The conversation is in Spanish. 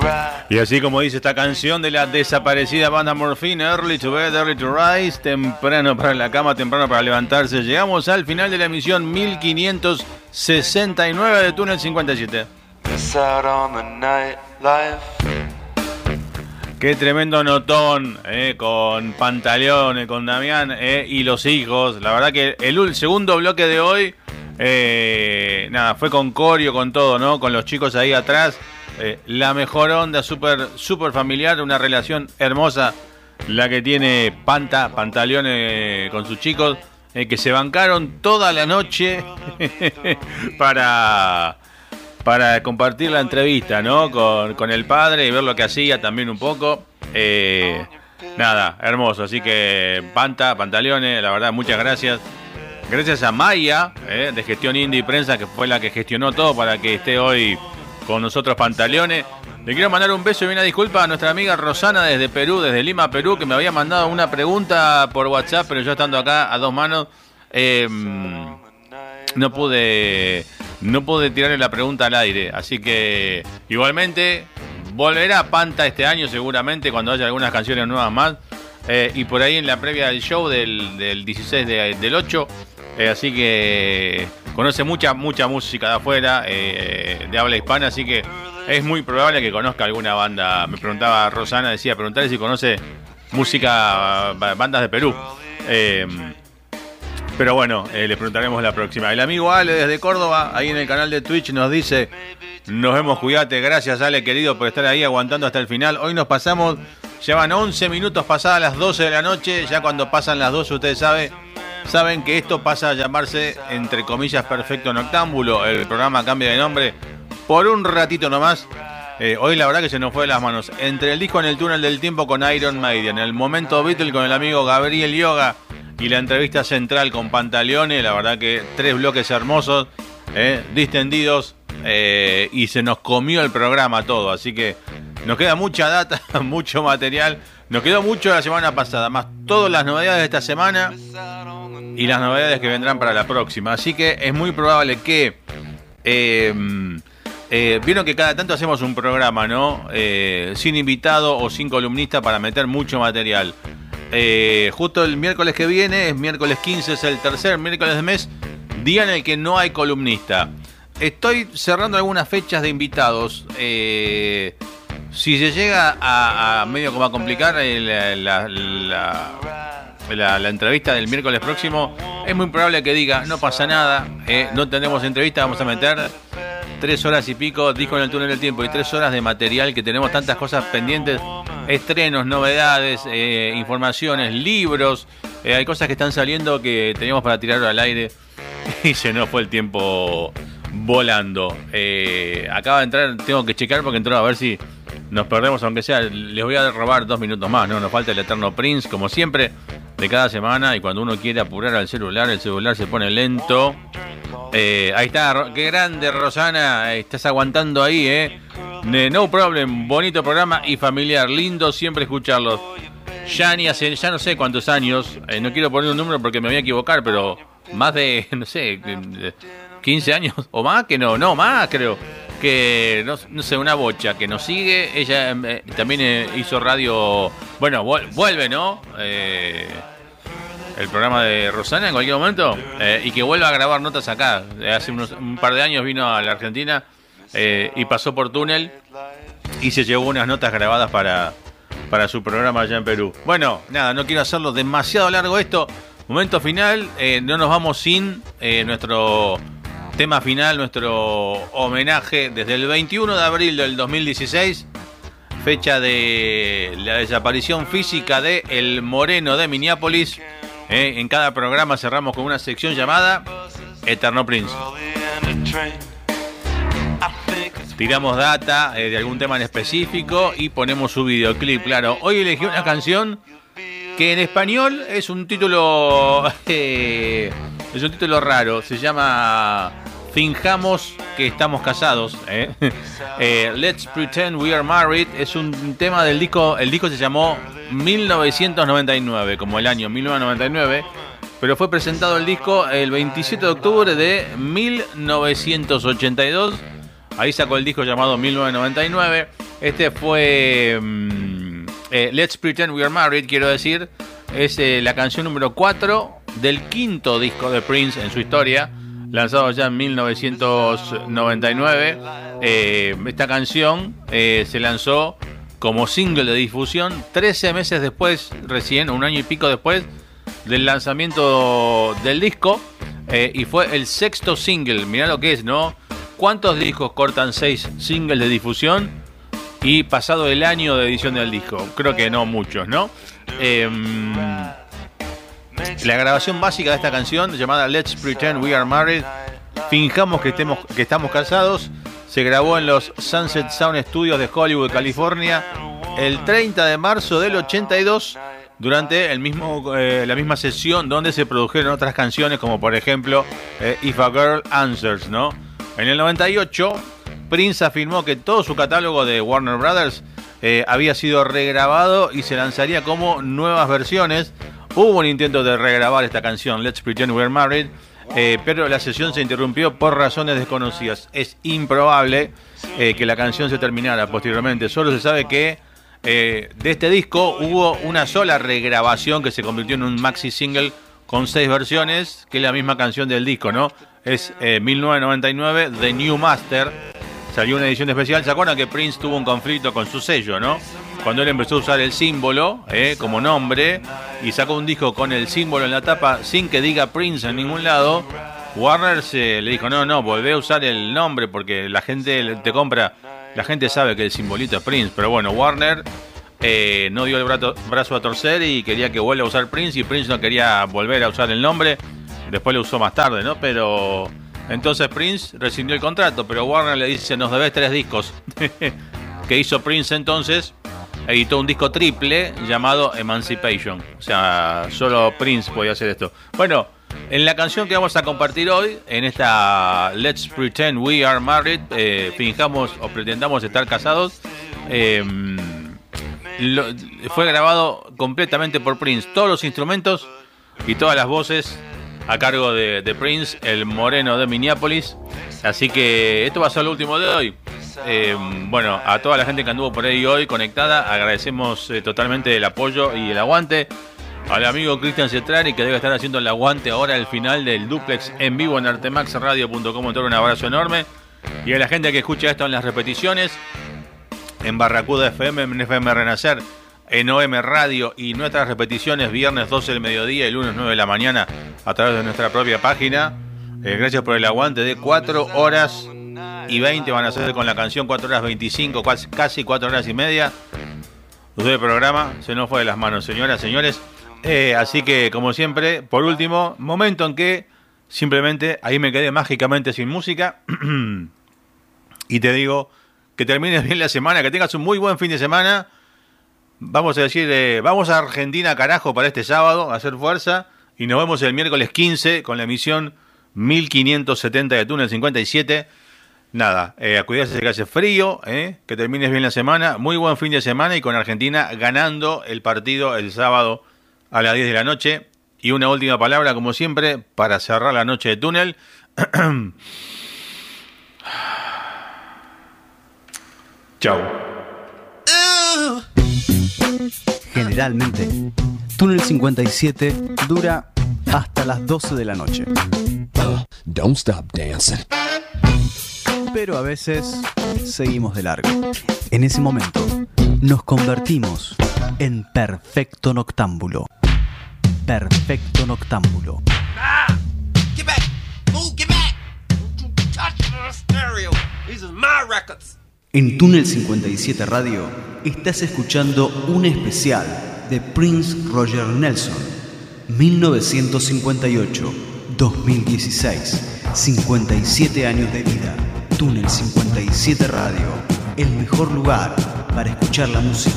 Y así como dice esta canción de la desaparecida banda Morphine, Early to Bed, Early to Rise, temprano para la cama, temprano para levantarse, llegamos al final de la emisión 1569 de Túnel 57. Qué tremendo notón, con Pantaleone, con Damián y los hijos. La verdad que el segundo bloque de hoy, fue con coreo, con todo, ¿no? Con los chicos ahí atrás. La mejor onda, súper familiar, una relación hermosa la que tiene Pantaleone con sus chicos, que se bancaron toda la noche para compartir la entrevista, ¿no? Con el padre y ver lo que hacía también un poco. Hermoso. Así que Pantaleone, la verdad, muchas gracias. Gracias a Maya, de Gestión Indie y Prensa, que fue la que gestionó todo para que esté hoy con nosotros Pantaleone. Le quiero mandar un beso y una disculpa a nuestra amiga Rosana desde Perú, desde Lima, Perú, que me había mandado una pregunta por WhatsApp, pero yo estando acá a dos manos, no pude tirarle la pregunta al aire. Así que igualmente volverá Panta este año seguramente, cuando haya algunas canciones nuevas más, y por ahí en la previa del show del 16 del 8. Así que conoce mucha música de afuera, de habla hispana, así que es muy probable que conozca alguna banda. Me preguntaba Rosana, preguntarle si conoce música, bandas de Perú. Pero bueno, le preguntaremos la próxima. El amigo Ale desde Córdoba, ahí en el canal de Twitch, nos dice: nos vemos, cuídate. Gracias, Ale, querido, por estar ahí aguantando hasta el final. Hoy nos pasamos, ya van 11 minutos pasadas las 12 de la noche. Ya cuando pasan las 12, ustedes saben que esto pasa a llamarse, entre comillas, Perfecto Noctámbulo. El programa cambia de nombre por un ratito nomás. Hoy la verdad que se nos fue de las manos. Entre el disco En el túnel del tiempo con Iron Maiden, el momento Beatle con el amigo Gabriel Yoga y la entrevista central con Pantaleone, la verdad que 3 bloques hermosos, distendidos, y se nos comió el programa todo. Así que nos queda mucha data, mucho material. Nos quedó mucho la semana pasada, más todas las novedades de esta semana y las novedades que vendrán para la próxima. Así que es muy probable que... vieron que cada tanto hacemos un programa, ¿no? Sin invitado o sin columnista, para meter mucho material. Justo el miércoles que viene, es miércoles 15, es el tercer miércoles de mes, día en el que no hay columnista. Estoy cerrando algunas fechas de invitados. Si se llega a medio como a complicar la entrevista del miércoles próximo, es muy probable que diga: no pasa nada, no tenemos entrevista, vamos a meter 3 horas y pico, disco En el túnel del tiempo, y 3 horas de material, que tenemos tantas cosas pendientes, estrenos, novedades, informaciones, libros, hay cosas que están saliendo que teníamos para tirarlo al aire y se nos fue el tiempo volando. Acaba de entrar, tengo que checar porque entró, a ver si nos perdemos, aunque sea. Les voy a robar 2 minutos más, ¿no? Nos falta el eterno Prince, como siempre, de cada semana, y cuando uno quiere apurar al celular, el celular se pone lento. Ahí está, qué grande Rosana, estás aguantando ahí, no problem, bonito programa y familiar, lindo siempre escucharlos. Yani hace ya no sé cuántos años, no quiero poner un número porque me voy a equivocar, pero más de, no sé, 15 años o más, que no más creo, que no sé, una bocha que nos sigue. Ella también hizo radio, bueno, vuelve, ¿no? El programa de Rosana en cualquier momento, y que vuelva a grabar notas acá. Hace un par de años vino a la Argentina, y pasó por Túnel y se llevó unas notas grabadas para su programa allá en Perú. Bueno, nada, no quiero hacerlo demasiado largo esto. Momento final, no nos vamos sin nuestro tema final, nuestro homenaje desde el 21 de abril del 2016, fecha de la desaparición física de El Moreno de Minneapolis. En cada programa cerramos con una sección llamada Eterno Prince. Tiramos data de algún tema en específico y ponemos su videoclip, claro. Hoy elegí una canción que en español es un título raro. Se llama Finjamos que estamos casados. Let's Pretend We Are Married. Es un tema del disco. El disco se llamó 1999, como el año 1999. Pero fue presentado el disco el 27 de octubre de 1982. Ahí sacó el disco llamado 1999. Este fue Let's Pretend We Are Married, quiero decir. Es la canción número 4 del quinto disco de Prince en su historia, lanzado ya en 1999. Esta canción se lanzó como single de difusión 13 meses después, recién, un año y pico después del lanzamiento del disco, y fue el sexto single. Mirá lo que es, ¿no? ¿Cuántos discos cortan 6 singles de difusión y pasado el año de edición del disco? Creo que no muchos, ¿no? La grabación básica de esta canción, llamada Let's Pretend We Are Married, fingamos que estamos casados, se grabó en los Sunset Sound Studios de Hollywood, California, el 30 de marzo del 82, durante la misma sesión donde se produjeron otras canciones, como por ejemplo If a Girl Answers, ¿no? En el 98, Prince afirmó que todo su catálogo de Warner Brothers había sido regrabado y se lanzaría como nuevas versiones. Hubo un intento de regrabar esta canción, Let's Pretend We're Married, pero la sesión se interrumpió por razones desconocidas. Es improbable que la canción se terminara posteriormente. Solo se sabe que de este disco hubo una sola regrabación que se convirtió en un maxi single con 6 versiones, que es la misma canción del disco, ¿no? Es 1999, The New Master. Salió una edición especial. ¿Se acuerdan que Prince tuvo un conflicto con su sello, no? Cuando él empezó a usar el símbolo como nombre y sacó un disco con el símbolo en la tapa sin que diga Prince en ningún lado, Warner le dijo, no, volvé a usar el nombre porque la gente te compra, la gente sabe que el simbolito es Prince. Pero bueno, Warner no dio el brazo a torcer y quería que vuelva a usar Prince, y Prince no quería volver a usar el nombre. Después lo usó más tarde, ¿no? Pero entonces Prince rescindió el contrato, pero Warner le dice, nos debes 3 discos. ¿Qué hizo Prince entonces? Editó un disco triple llamado Emancipation. O sea, solo Prince podía hacer esto. Bueno, en la canción que vamos a compartir hoy, en esta Let's Pretend We Are Married, fingamos o pretendamos estar casados, fue grabado completamente por Prince. Todos los instrumentos y todas las voces a cargo de Prince, el moreno de Minneapolis. Así que esto va a ser lo último de hoy. Bueno, a toda la gente que anduvo por ahí hoy conectada, agradecemos totalmente el apoyo y el aguante. Al amigo Cristian Cetrari, que debe estar haciendo el aguante ahora al final del duplex en vivo en artemaxradio.com. Un abrazo enorme. Y a la gente que escucha esto en las repeticiones, en Barracuda FM, en FM Renacer, en OM Radio, y nuestras repeticiones viernes 12 del mediodía y lunes 9 de la mañana a través de nuestra propia página. Gracias por el aguante de 4 horas y 20 van a ser con la canción, 4 horas 25, casi 4 horas y media. El programa se nos fue de las manos, señoras, señores. Así que, como siempre, por último, momento en que simplemente ahí me quedé mágicamente sin música. Y te digo que termines bien la semana, que tengas un muy buen fin de semana. Vamos a decir, vamos a Argentina, carajo, para este sábado, a hacer fuerza. Y nos vemos el miércoles 15 con la emisión 1570 de Túnel 57. Nada, a cuidarse que hace frío, que termines bien la semana. Muy buen fin de semana, y con Argentina ganando el partido el sábado a las 10 de la noche. Y una última palabra, como siempre, para cerrar la noche de Túnel. Chau. Generalmente, Túnel 57 dura hasta las 12 de la noche. Don't stop dancing. Pero a veces seguimos de largo. En ese momento, nos convertimos en Perfecto Noctámbulo. Perfecto Noctámbulo. Get back! Move, get back! Don't you touch the stereo. These are my records. En Túnel 57 Radio estás escuchando un especial de Prince Roger Nelson, 1958-2016, 57 años de vida. Túnel 57 Radio, el mejor lugar para escuchar la música